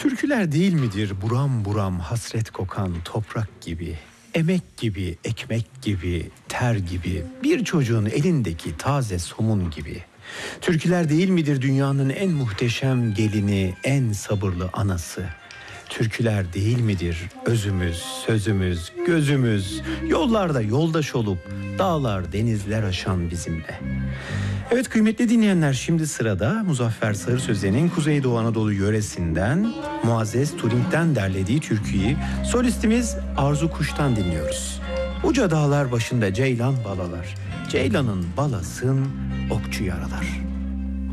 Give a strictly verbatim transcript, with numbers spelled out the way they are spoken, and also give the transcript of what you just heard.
Türküler değil midir buram buram hasret kokan toprak gibi, emek gibi, ekmek gibi, ter gibi, bir çocuğun elindeki taze somun gibi. Türküler değil midir dünyanın en muhteşem gelini, en sabırlı anası? Türküler değil midir özümüz, sözümüz, gözümüz, yollarda yoldaş olup dağlar, denizler aşan bizimle? Evet kıymetli dinleyenler, şimdi sırada Muzaffer Sarı Sözen'in Kuzeydoğu Anadolu yöresinden Muazzez Turing'den derlediği türküyü solistimiz Arzu Kuş'tan dinliyoruz. Uca dağlar başında ceylan balalar, ceylanın balasın okçu yaralar.